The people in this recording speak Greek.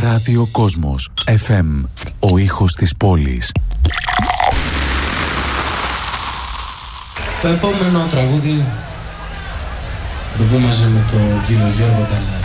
Ράδιο Κόσμος FM. Ο ήχος της πόλης. Το επόμενο τραγούδι το πούμε μαζί με τον κύριο Γιώργο Ταλά.